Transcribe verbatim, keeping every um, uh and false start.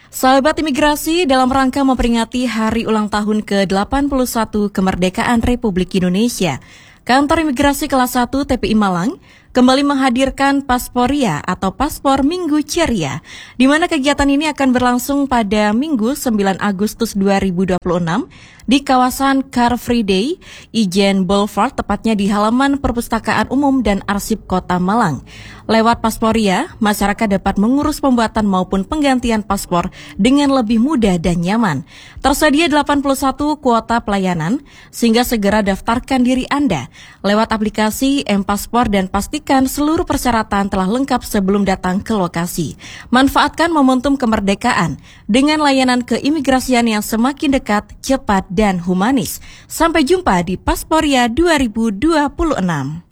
Sahabat imigrasi, dalam rangka memperingati hari ulang tahun ke delapan puluh satu kemerdekaan Republik Indonesia, Kantor Imigrasi Kelas satu T P I Malang kembali menghadirkan Pasporia atau Paspor Minggu Ceria, di mana kegiatan ini akan berlangsung pada Minggu sembilan Agustus dua ribu dua puluh enam di kawasan Car Free Day, Ijen Boulevard, tepatnya di halaman Perpustakaan Umum dan Arsip Kota Malang. Lewat Pasporia, masyarakat dapat mengurus pembuatan maupun penggantian paspor dengan lebih mudah dan nyaman. Tersedia delapan puluh satu kuota pelayanan, sehingga segera daftarkan diri Anda lewat aplikasi M-Paspor dan pastikan seluruh persyaratan telah lengkap sebelum datang ke lokasi. Manfaatkan momentum kemerdekaan dengan layanan keimigrasian yang semakin dekat, cepat, dan humanis. Sampai jumpa di Pasporia dua ribu dua puluh enam.